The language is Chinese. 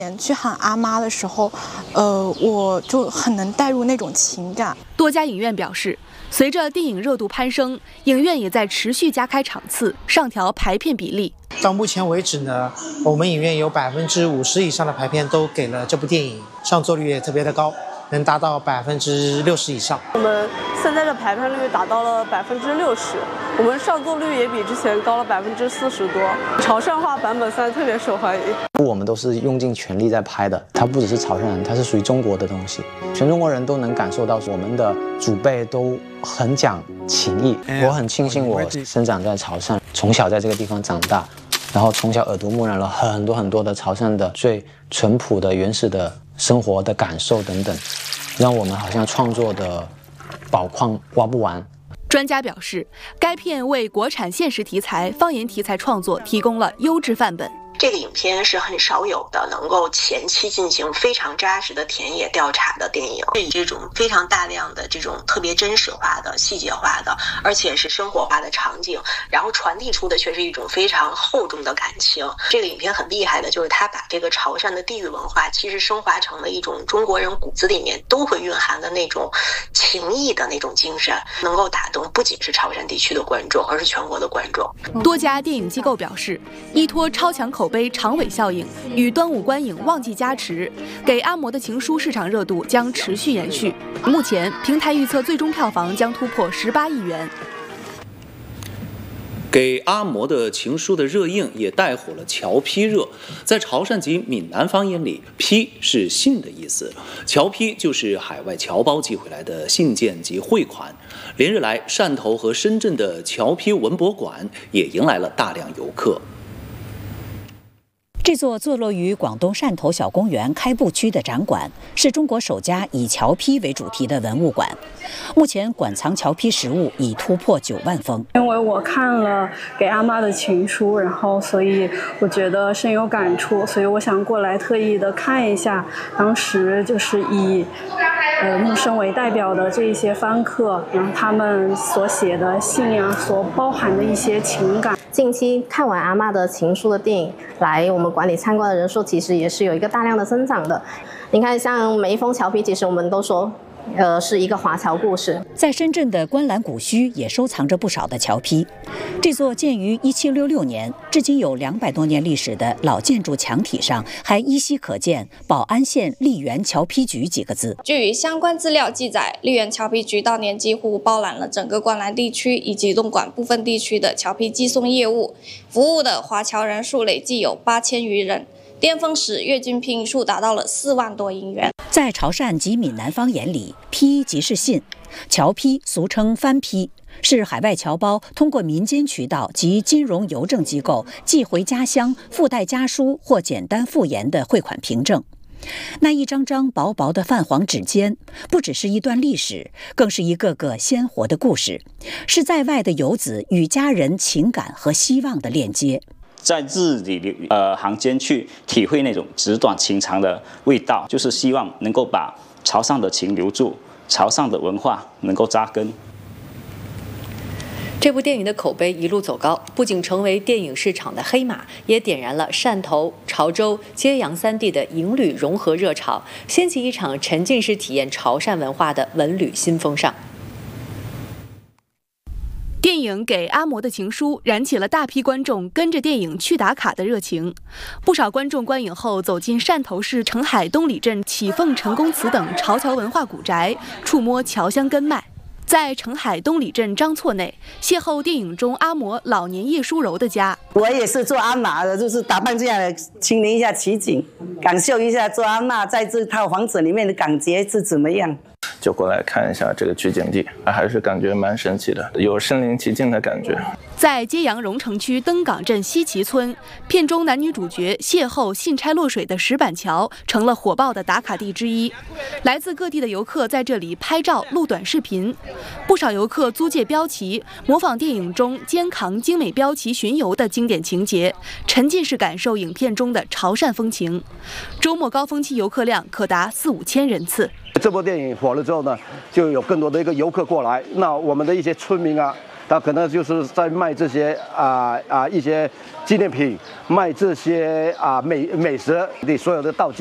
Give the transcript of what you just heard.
去喊阿妈的时候，我就很能带入那种情感。 多家影院表示，随着电影热度攀升，影院也在持续加开场次，上调排片比例。 到目前为止呢，我们影院有50%以上的排片都给了这部电影，上座率也特别的高，能达到60%以上。 我们现在的排片率达到了60%，我们上座率也比之前高了40%多。潮汕话版本现在特别受欢迎。 我们都是用尽全力在拍的，它不只是潮汕人，它是属于中国的东西，全中国人都能感受到我们的祖辈都很讲情义。我很庆幸我生长在潮汕，从小在这个地方长大，然后从小耳濡目染了很多的潮汕的最淳朴的原始的生活的感受等等，让我们好像创作的宝矿挖不完。 专家表示，该片为国产现实题材、方言题材创作提供了优质范本。 这个影片是很少有的能够前期进行非常扎实的田野调查的电影，是以这种非常大量的这种特别真实化的、细节化的，而且是生活化的场景，然后传递出的却是一种非常厚重的感情。这个影片很厉害的就是它把这个潮汕的地域文化其实升华成了一种中国人骨子里面都会蕴含的那种情谊的那种精神，能够打动不仅是潮汕地区的观众，而是全国的观众。 多家电影机构表示，依托超强口碑长尾效应与端午观影旺季加持，给阿嬷的情书市场热度将持续延续。目前平台预测最终票房将突破18亿元。 给阿嬷的情书的热映也带火了侨批热。在潮汕及闽南方言里，批是信的意思，侨批就是海外侨胞寄回来的信件及汇款。连日来，汕头和深圳的侨批文博馆也迎来了大量游客。 这座坐落于广东汕头小公园开埠区的展馆，是中国首家以侨批为主题的文物馆。目前馆藏侨批实物已突破9万封。 因为我看了给阿妈的情书，然后所以我觉得深有感触，所以我想过来特意的看一下，当时就是以木生为代表的这一些番客，然后他们所写的信啊，所包含的一些情感。 近期看完阿嬷的情书的电影，来我们馆里参观的人数其实也是有一个大量的增长的。你看，像每一封侨批，其实我们都说，是一个华侨故事。 在深圳的观澜古墟也收藏着不少的侨批。这座建于1766年，至今有200多年历史的老建筑墙体上，还依稀可见“宝安县丽园侨批局”几个字。 据相关资料记载，丽园侨批局当年几乎包揽了整个观澜地区以及东莞部分地区的侨批寄送业务，服务的华侨人数累计有8000余人。巅峰时，月均批数达到了4万多银元。 在潮汕及闽南方言里，批即是信，侨批俗称番批，是海外侨胞通过民间渠道及金融邮政机构寄回家乡附带家书或简单附言的汇款凭证。那一张张薄薄的泛黄纸笺，不只是一段历史，更是一个个鲜活的故事，是在外的游子与家人情感和希望的链接。 在字里行间去体会那种纸短情长的味道，就是希望能够把潮汕的情留住，潮汕的文化能够扎根。 这部电影的口碑一路走高，不仅成为电影市场的黑马，也点燃了汕头、潮州、揭阳3地的影旅融合热潮，掀起一场沉浸式体验潮汕文化的文旅新风尚。 电影《给阿嬷的情书》燃起了大批观众跟着电影去打卡的热情。不少观众观影后走进汕头市澄海东里镇启凤陈公祠等潮侨文化古宅，触摸侨乡根脉。在澄海东里镇张厝内，邂逅电影中阿嬷老年叶淑柔的家。 我也是做阿嬷的，就是打扮这样的，亲临一下奇景，感受一下做阿嬷在这套房子里面的感觉是怎么样。 就过来看一下这个取景地，还是感觉蛮神奇的，有身临其境的感觉。 在揭阳荣城区登岗镇西岐村，片中男女主角邂逅信差落水的石板桥，成了火爆的打卡地之一。来自各地的游客在这里拍照、录短视频，不少游客租借标旗，模仿电影中肩扛精美标旗巡游的经典情节，沉浸式感受影片中的潮汕风情。周末高峰期游客量可达4-5千人次。 这部电影火了之后呢，就有更多的一个游客过来，那我们的一些村民啊， 他可能就是在卖这些一些纪念品，卖这些美食的所有的道具。